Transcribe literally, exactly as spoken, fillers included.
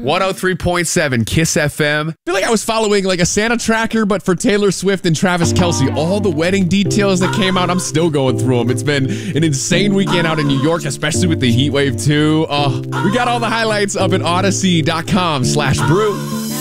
one oh three point seven Kiss F M. I feel like I was following like a Santa tracker, but for Taylor Swift and Travis Kelce. All the wedding details that came out, I'm still going through them. It's been an insane weekend out in New York, especially with the heat wave too. Oh, we got all the highlights up at odyssey dot com slash brew.